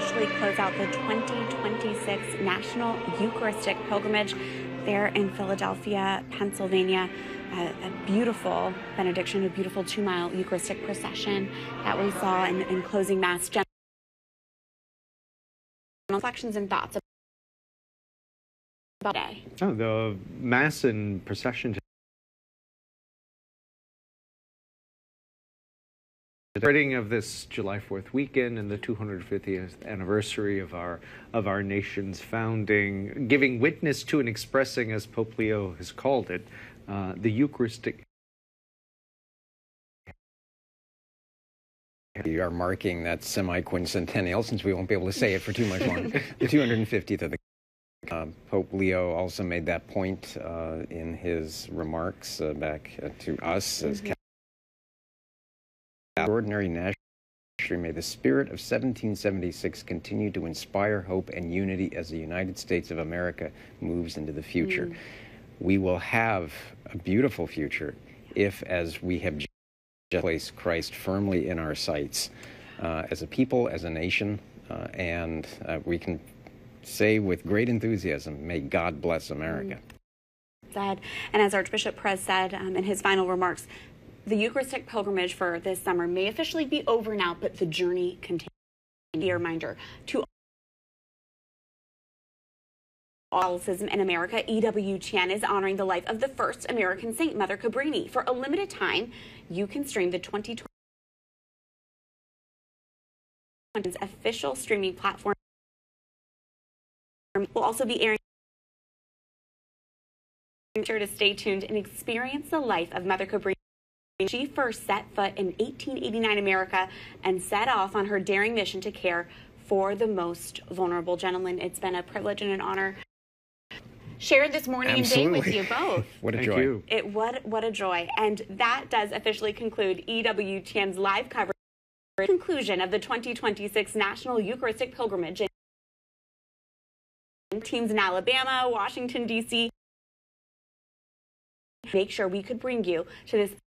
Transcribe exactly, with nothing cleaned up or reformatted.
officially close out the twenty twenty-six National Eucharistic Pilgrimage there in Philadelphia, Pennsylvania. A, a beautiful benediction, a beautiful two-mile Eucharistic procession that we saw in, in closing Mass. General reflections and thoughts about today. Oh, the Mass and procession celebrating of this July fourth weekend and the two hundred fiftieth anniversary of our of our nation's founding, giving witness to and expressing, as Pope Leo has called it, uh, the Eucharistic. We are marking that semi-quincentennial, since we won't be able to say it for too much longer, the two hundred fiftieth of the uh, Pope Leo also made that point uh, in his remarks uh, back uh, to us as mm-hmm. Extraordinary national history. May the spirit of seventeen seventy-six continue to inspire hope and unity as the United States of America moves into the future. Mm. We will have a beautiful future if, as we have just placed Christ firmly in our sights, uh, as a people, as a nation, uh, and uh, we can say with great enthusiasm, may God bless America. Mm. Said, and as Archbishop Perez said um, in his final remarks, the Eucharistic pilgrimage for this summer may officially be over now, but the journey continues. A reminder to Catholicism in America, E W T N is honoring the life of the first American saint, Mother Cabrini. For a limited time, you can stream the twenty twenty official streaming platform. Will also be airing. Be sure to stay tuned and experience the life of Mother Cabrini. She first set foot in eighteen eighty-nine America and set off on her daring mission to care for the most vulnerable. Gentlemen, it's been a privilege and an honor shared this morning Absolutely. and day with you both. What a Thank joy. You. It what what a joy. And that does officially conclude E W T N's live coverage. Conclusion of the twenty twenty-six National Eucharistic Pilgrimage in teams in Alabama, Washington, D C Make sure we could bring you to this